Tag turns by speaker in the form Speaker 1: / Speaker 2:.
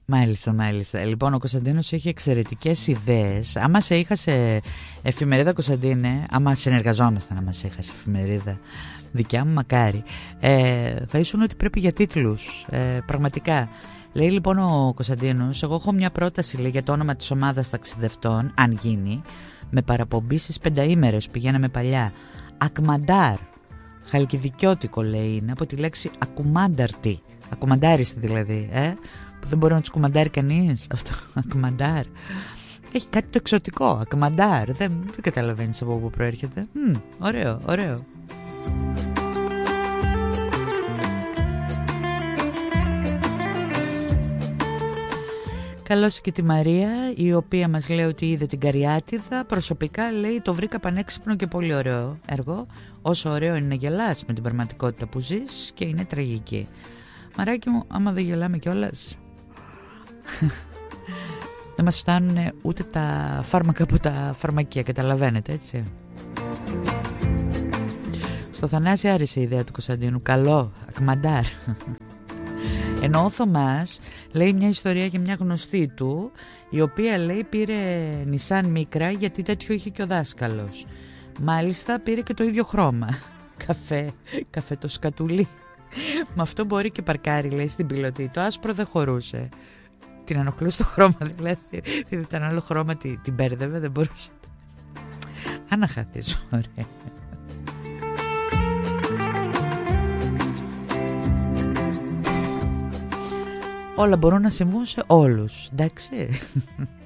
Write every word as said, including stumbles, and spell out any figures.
Speaker 1: Μάλιστα, μάλιστα. Λοιπόν, ο Κωνσταντίνος έχει εξαιρετικές ιδέες. Άμα σε είχα σε εφημερίδα, Κωνσταντίνε, άμα συνεργαζόμασταν, άμα σε είχα σε εφημερίδα δικιά μου, μακάρι, ε, θα ήσουν ότι πρέπει για τίτλους. Ε, πραγματικά. Λέει λοιπόν ο Κωνσταντίνος, εγώ έχω μια πρόταση, λέει, για το όνομα της ομάδας ταξιδευτών, αν γίνει, με παραπομπή στις πενταήμερες, πηγαίναμε παλιά. Ακμαντάρ. Χαλκιδικιώτικο, λέει, είναι από τη λέξη ακουμάνταρτη. Ακουμαντάριστη δηλαδή, ε, που δεν μπορεί να τους κουμαντάρει κανείς. Αυτό, ακμαντάρ. Έχει κάτι το εξωτικό, ακμαντάρ. Δεν, δεν καταλαβαίνεις από πού προέρχεται. Μ, ωραίο, ωραίο. Καλώς και τη Μαρία, η οποία μας λέει ότι είδε την Καριάτιδα. Προσωπικά, λέει, το βρήκα πανέξυπνο και πολύ ωραίο έργο. Όσο ωραίο είναι να γελάς με την πραγματικότητα που ζεις, και είναι τραγική. Μαράκι μου, άμα δεν γελάμε κιόλας, δεν μας φτάνουν ούτε τα φάρμακα από τα φαρμακεία, καταλαβαίνετε, έτσι. Στο Θανάση άρεσε η ιδέα του Κωνσταντίνου. Καλό, ακμαντάρ. Ενώ ο Θωμάς λέει μια ιστορία για μια γνωστή του, η οποία, λέει, πήρε Νισάν Μίκρα γιατί τέτοιο είχε και ο δάσκαλος. Μάλιστα πήρε και το ίδιο χρώμα. Καφέ, καφέ το σκατουλί. Με αυτό μπορεί και παρκάρει, λέει, στην πιλωτή. Το άσπρο δεν χωρούσε. Την ενοχλούσε το χρώμα, δηλαδή. Δεν ήταν άλλο χρώμα, την, την μπέρδευε, δεν μπορούσε. Αναχαθείς, ωραία. Όλα μπορούν να συμβούν σε όλους, εντάξει.